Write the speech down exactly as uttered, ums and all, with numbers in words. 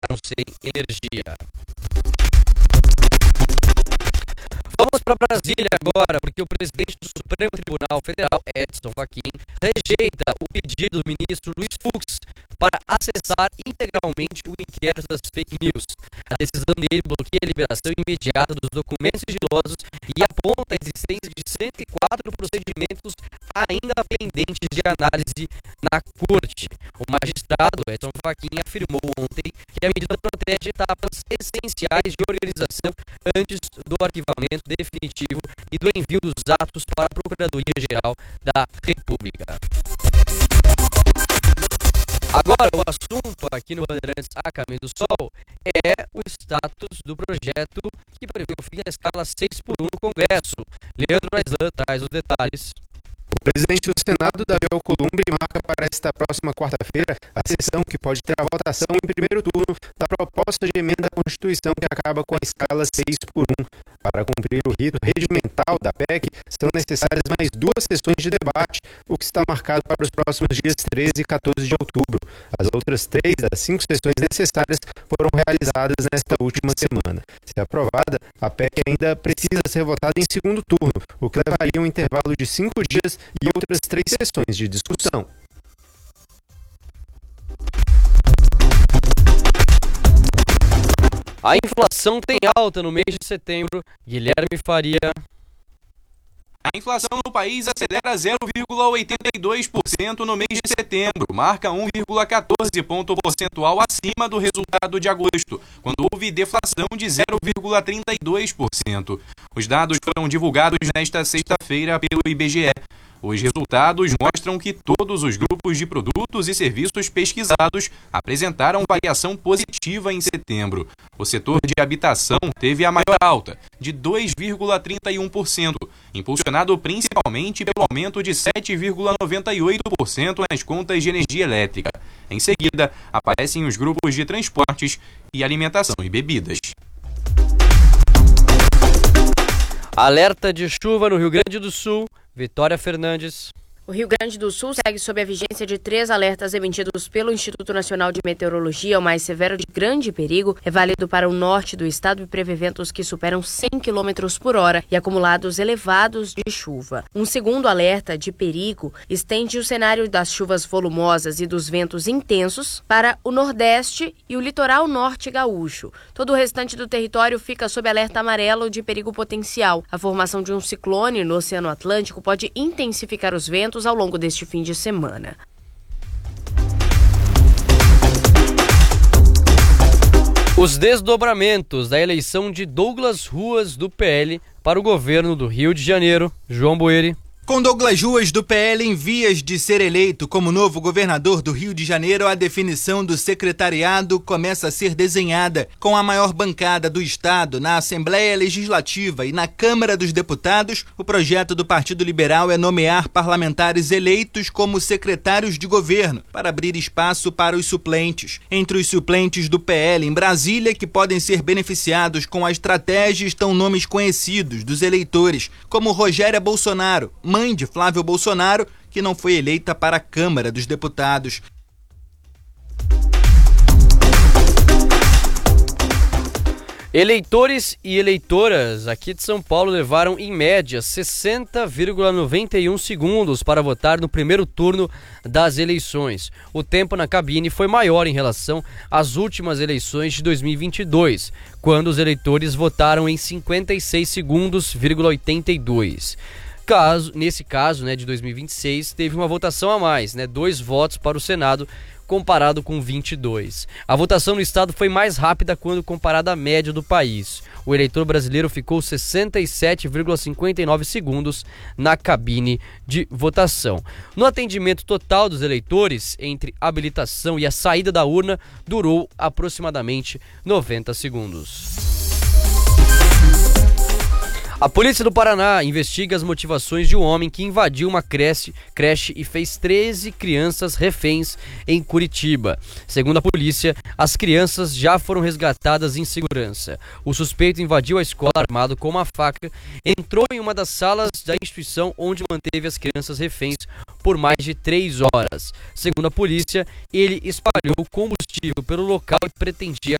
ficaram sem energia. Vamos para Brasília agora, porque o presidente do Supremo Tribunal Federal, Edson Fachin, rejeita o pedido do ministro Luiz Fux para acessar integralmente o inquérito das fake news. A decisão dele bloqueia a liberação imediata dos documentos sigilosos e aponta a existência de cento e quatro procedimentos ainda pendentes de análise na corte. O magistrado Edson Fachin afirmou ontem que a medida protege etapas essenciais de organização antes do arquivamento definitivo e do envio dos atos para a Procuradoria-Geral da República. Agora, o assunto aqui no Bandeirantes A Caminho do Sol é o status do projeto que prevê o fim da escala seis por um no Congresso. Leandro Aislan traz os detalhes. O presidente do Senado, Davi Alcolumbre, marca para esta próxima quarta-feira a sessão que pode ter a votação em primeiro turno da proposta de emenda à Constituição que acaba com a escala seis por um. Para cumprir o rito regimental da P E C, são necessárias mais duas sessões de debate, o que está marcado para os próximos dias treze e quatorze de outubro. As outras três das cinco sessões necessárias foram realizadas nesta última semana. Se aprovada, a P E C ainda precisa ser votada em segundo turno, o que levaria um intervalo de cinco dias e outras três sessões de discussão. A inflação tem alta no mês de setembro. Guilherme Faria. A inflação no país acelera zero vírgula oitenta e dois por cento no mês de setembro, marca um vírgula quatorze ponto percentual acima do resultado de agosto, quando houve deflação de zero vírgula trinta e dois por cento. Os dados foram divulgados nesta sexta-feira pelo I B G E. Os resultados mostram que todos os grupos de produtos e serviços pesquisados apresentaram variação positiva em setembro. O setor de habitação teve a maior alta, de dois vírgula trinta e um por cento, impulsionado principalmente pelo aumento de sete vírgula noventa e oito por cento nas contas de energia elétrica. Em seguida, aparecem os grupos de transportes e alimentação e bebidas. Alerta de chuva no Rio Grande do Sul. Vitória Fernandes. O Rio Grande do Sul segue sob a vigência de três alertas emitidos pelo Instituto Nacional de Meteorologia. O mais severo de grande perigo é válido para o norte do estado e prevê ventos que superam cem quilômetros por hora e acumulados elevados de chuva. Um segundo alerta de perigo estende o cenário das chuvas volumosas e dos ventos intensos para o nordeste e o litoral norte gaúcho. Todo o restante do território fica sob alerta amarelo de perigo potencial. A formação de um ciclone no Oceano Atlântico pode intensificar os ventos ao longo deste fim de semana. Os desdobramentos da eleição de Douglas Ruas do P L para o governo do Rio de Janeiro. João Boeri. Com Douglas Ruas do P L em vias de ser eleito como novo governador do Rio de Janeiro, a definição do secretariado começa a ser desenhada. Com a maior bancada do estado na Assembleia Legislativa e na Câmara dos Deputados, o projeto do Partido Liberal é nomear parlamentares eleitos como secretários de governo para abrir espaço para os suplentes. Entre os suplentes do P L em Brasília que podem ser beneficiados com a estratégia estão nomes conhecidos dos eleitores, como Rogéria Bolsonaro, mãe de Flávio Bolsonaro, que não foi eleita para a Câmara dos Deputados. Eleitores e eleitoras aqui de São Paulo levaram, em média, sessenta vírgula noventa e um segundos para votar no primeiro turno das eleições. O tempo na cabine foi maior em relação às últimas eleições de dois mil e vinte e dois, quando os eleitores votaram em cinquenta e seis segundos, oitenta e dois. Caso, nesse caso, né, de dois mil e vinte e seis, teve uma votação a mais, né, dois votos para o Senado, comparado com vinte e dois. A votação no estado foi mais rápida quando comparada à média do país. O eleitor brasileiro ficou sessenta e sete vírgula cinquenta e nove segundos na cabine de votação. No atendimento total dos eleitores, entre a habilitação e a saída da urna, durou aproximadamente noventa segundos. A polícia do Paraná investiga as motivações de um homem que invadiu uma creche, creche e fez treze crianças reféns em Curitiba. Segundo a polícia, as crianças já foram resgatadas em segurança. O suspeito invadiu a escola armado com uma faca, entrou em uma das salas da instituição onde manteve as crianças reféns por mais de três horas. Segundo a polícia, ele espalhou combustível pelo local e pretendia